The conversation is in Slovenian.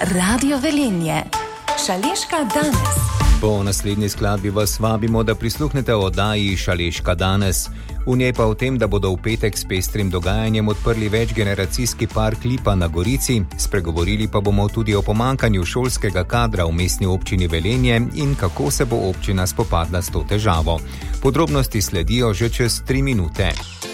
Radio Velenje. Šaleška danes. Po naslednji skladbi vas vabimo, da prisluhnete oddaji Šaleška danes. V njej pa o tem, da bodo v petek s pestrim dogajanjem odprli večgeneracijski park Lipa na Gorici, spregovorili pa bomo tudi o pomankanju šolskega kadra v mestni občini Velenje in kako se bo občina spopadla s to težavo. Podrobnosti sledijo že čez 3 minute.